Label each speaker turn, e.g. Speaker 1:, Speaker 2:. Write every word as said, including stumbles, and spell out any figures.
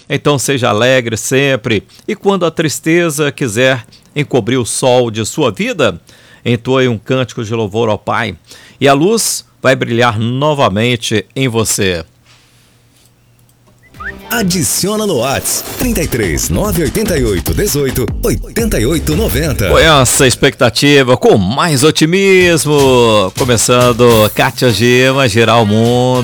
Speaker 1: Então seja alegre sempre. E quando a tristeza quiser encobrir o sol de sua vida, entoe um cântico de louvor ao Pai. E a luz vai brilhar novamente em você.
Speaker 2: Adiciona no WhatsApp trinta e três, nove oito oito, dezoito, oitenta e oito, noventa.
Speaker 1: Com essa expectativa, com mais otimismo, começando Kátia Gema, girar o mundo.